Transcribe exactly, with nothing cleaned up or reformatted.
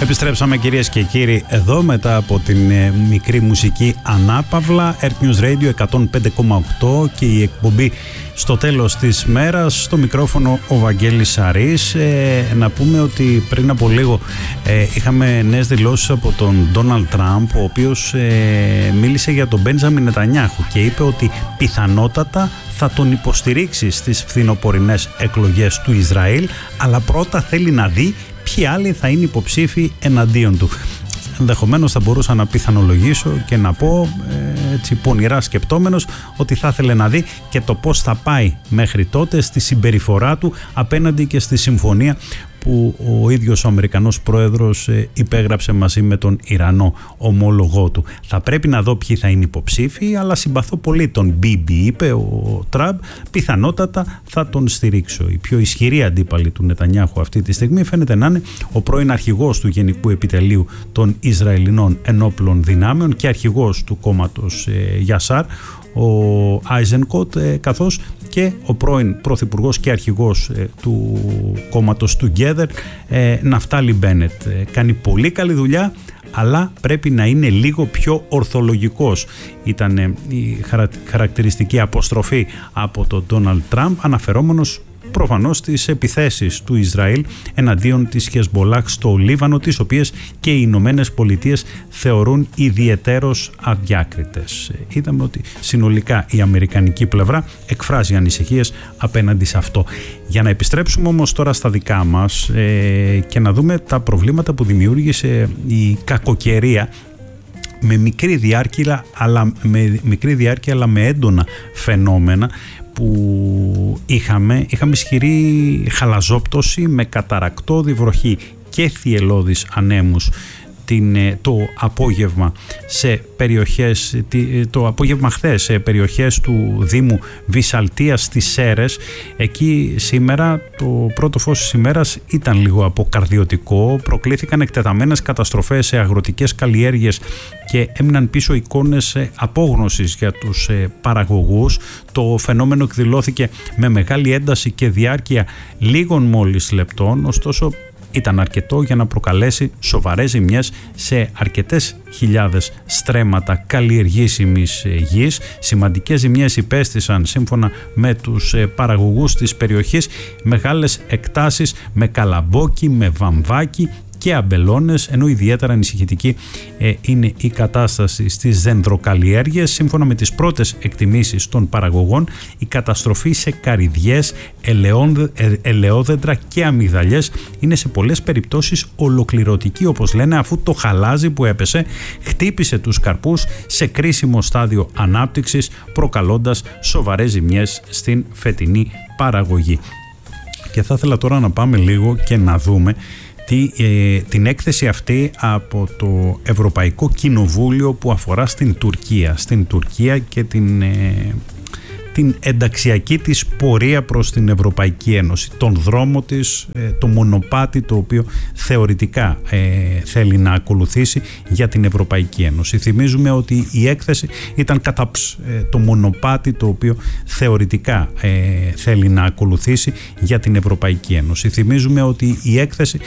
Επιστρέψαμε κυρίες και κύριοι εδώ μετά από την ε, μικρή μουσική ανάπαυλα. Earth News Radio εκατόν πέντε κόμμα οκτώ και η εκπομπή στο τέλος της μέρας. Στο μικρόφωνο ο Βαγγέλης Σαρής. Ε, να πούμε ότι πριν από λίγο ε, είχαμε νέες δηλώσεις από τον Ντόναλντ Τραμπ, ο οποίος ε, μίλησε για τον Μπέντζαμιν Νετανιάχου και είπε ότι πιθανότατα θα τον υποστηρίξει στις φθινοπορεινές εκλογές του Ισραήλ, αλλά πρώτα θέλει να δει ποιοι άλλοι θα είναι υποψήφοι εναντίον του. Ενδεχομένως θα μπορούσα να πιθανολογήσω και να πω ε, έτσι πονηρά σκεπτόμενος ότι θα ήθελε να δει και το πώς θα πάει μέχρι τότε στη συμπεριφορά του απέναντι και στη συμφωνία που ο ίδιος ο Αμερικανός πρόεδρος υπέγραψε μαζί με τον Ιρανό ομόλογό του. Θα πρέπει να δω ποιοι θα είναι υποψήφοι, αλλά συμπαθώ πολύ τον Μπίμπι, είπε ο Τραμπ, πιθανότατα θα τον στηρίξω. Η πιο ισχυρή αντίπαλη του Νετανιάχου αυτή τη στιγμή φαίνεται να είναι ο πρώην αρχηγός του Γενικού Επιτελείου των Ισραηλινών Ενόπλων Δυνάμεων και αρχηγός του κόμματος ε, Γιασάρ, ο Άιζενκοτ, ε, καθώς και ο πρώην πρωθυπουργός και αρχηγός ε, του κόμματος Together, ε, Ναφτάλι Μπένετ. Ε, κάνει πολύ καλή δουλειά, αλλά πρέπει να είναι λίγο πιο ορθολογικός. Ήταν ε, η χαρα, χαρακτηριστική αποστροφή από τον Ντόναλντ Τραμπ, αναφερόμενος προφανώς στις επιθέσεις του Ισραήλ εναντίον της Χεσμολάχ στο Λίβανο, τις οποίες και οι Ηνωμένες Πολιτείες θεωρούν ιδιαιτέρως αδιάκριτες. Είδαμε ότι συνολικά η αμερικανική πλευρά εκφράζει ανησυχίες απέναντι σε αυτό. Για να επιστρέψουμε όμως τώρα στα δικά μας ε, και να δούμε τα προβλήματα που δημιούργησε η κακοκαιρία με μικρή διάρκεια, αλλά με, μικρή διάρκεια, αλλά με έντονα φαινόμενα που είχαμε, είχαμε ισχυρή χαλαζόπτωση με καταρακτώδη βροχή και θυελλώδεις ανέμους την, το απόγευμα σε περιοχές, το απόγευμα χθες σε περιοχές του Δήμου Βυσσαλτίας στις Σέρρες. Εκεί σήμερα το πρώτο φως της ημέρας ήταν λίγο αποκαρδιωτικό, προκλήθηκαν εκτεταμένες καταστροφές σε αγροτικές καλλιέργειες και έμειναν πίσω εικόνες απόγνωσης για τους παραγωγούς. Το φαινόμενο εκδηλώθηκε με μεγάλη ένταση και διάρκεια λίγων μόλις λεπτών, ωστόσο ήταν αρκετό για να προκαλέσει σοβαρές ζημιές σε αρκετές χιλιάδες στρέμματα καλλιεργήσιμης γης. Σημαντικές ζημιές υπέστησαν, σύμφωνα με τους παραγωγούς της περιοχής, μεγάλες εκτάσεις με καλαμπόκι, με βαμβάκι και αμπελώνες, ενώ ιδιαίτερα ανησυχητική ε, είναι η κατάσταση στις δενδροκαλλιέργειες. Σύμφωνα με τις πρώτες εκτιμήσεις των παραγωγών, η καταστροφή σε καρυδιές, ελαιόδε, ε, ελαιόδεντρα και αμυγδαλιές είναι σε πολλές περιπτώσεις ολοκληρωτική, όπως λένε, αφού το χαλάζι που έπεσε χτύπησε τους καρπούς σε κρίσιμο στάδιο ανάπτυξης, προκαλώντας σοβαρές ζημιές στην φετινή παραγωγή. Και θα ήθελα τώρα να πάμε λίγο και να δούμε ε, την έκθεση αυτή από το Ευρωπαϊκό Κοινοβούλιο που αφορά στην Τουρκία, στην Τουρκία και την, ε, την ενταξιακή της πορεία προς την Ευρωπαϊκή Ένωση, τον δρόμο της, ε, το μονοπάτι το οποίο θεωρητικά ε, θέλει να ακολουθήσει για την Ευρωπαϊκή Ένωση. Θυμίζουμε ότι η έκθεση ήταν κατά ε, το μονοπάτι το οποίο θεωρητικά ε, θέλει να ακολουθήσει για την Ευρωπαϊκή Ένωση. Θυμίζουμε ότι η έκθεση